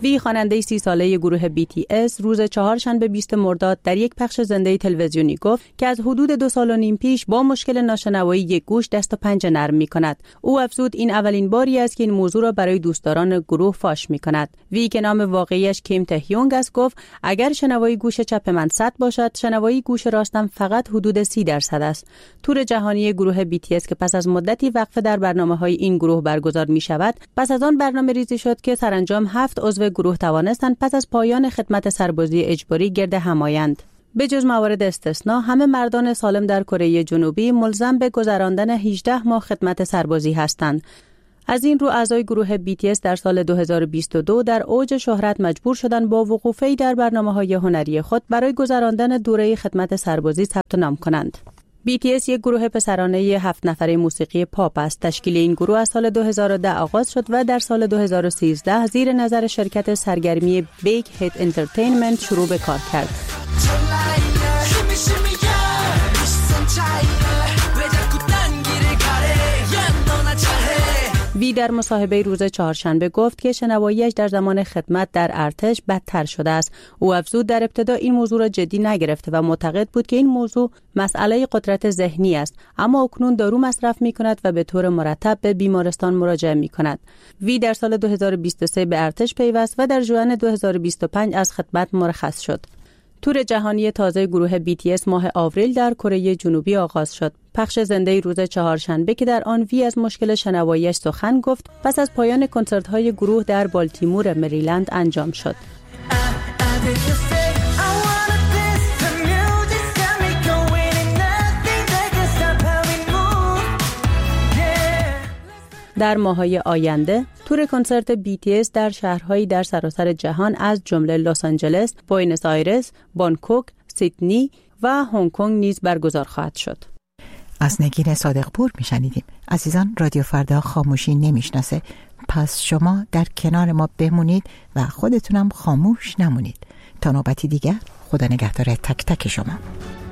وی خواننده 30 ساله گروه BTS روز چهارشنبه 20 مرداد در یک پخش زنده تلویزیونی گفت که از حدود 2 سال و نیم پیش با مشکل ناشنوایی یک گوش دست و پنجه نرم می‌کند. او افزود این اولین باری است که این موضوع را برای دوستداران گروه فاش می‌کند. وی که نام واقعیش کیم تهیونگ است گفت اگر شنوایی گوش چپ من 100 باشد، شنوایی گوش راستم فقط حدود 30% است. تور جهانی گروه BTS که پس از مدتی وقفه در برنامه‌های این گروه برگزار می‌شود، پس از آن برنامه‌ریزی شد که سرانجام 7 عضو گروه توانستند پس از پایان خدمت سربازی اجباری گرد هم آیند. به جز موارد استثنا، همه مردان سالم در کره جنوبی ملزم به گذراندن 18 ماه خدمت سربازی هستند. از این رو اعضای گروه BTS در سال 2022 در اوج شهرت مجبور شدند با وقوفی در برنامه‌های هنری خود برای گذراندن دوره خدمت سربازی ثبت نام کنند. BTS یک گروه پسرانه 7 نفره موسیقی پاپ است. تشکیل این گروه از سال 2010 آغاز شد و در سال 2013 زیر نظر شرکت سرگرمی بیگ هیت انترتینمنت شروع به کار کرد. وی در مصاحبه روز چهارشنبه گفت که شنواییش در زمان خدمت در ارتش بدتر شده است. او افزود در ابتدا این موضوع را جدی نگرفته و معتقد بود که این موضوع مسئله قدرت ذهنی است، اما اکنون دارو مصرف می کند و به طور مرتب به بیمارستان مراجعه می کند. وی در سال 2023 به ارتش پیوست و در ژوئن 2025 از خدمت مرخص شد. تور جهانی تازه گروه BTS ماه آوریل در کره جنوبی آغاز شد. پخش زنده روز چهارشنبه که در آن وی از مشکل شنواییش سخن گفت، پس از پایان کنسرت‌های گروه در بالتیمور مریلند انجام شد. در ماه‌های آینده تور کنسرت BTS در شهرهایی در سراسر جهان از جمله لس آنجلس، بوئنوس آیرس، بانکوک، سیدنی و هنگ کنگ نیز برگزار خواهد شد. از نگین صادقپور میشنیدیم. عزیزان، رادیو فردا خاموشی نمیشناسه، پس شما در کنار ما بمونید و خودتونم خاموش نمونید. تا نوبتی دیگر، خدا نگهدار تک تک شما.